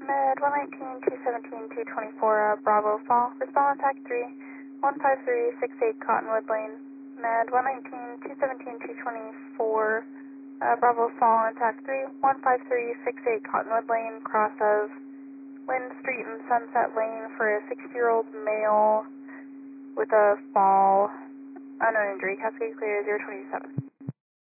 Med 119, 217, 224, Bravo Fall. Respond attack 3, 15368 Cottonwood Lane. Med 119, 217, 224, Bravo Fall, attack 3, 15368 Cottonwood Lane, cross of Lynn Street and Sunset Lane for a 60-year-old male with a fall, unknown injury. Cascade clear 027.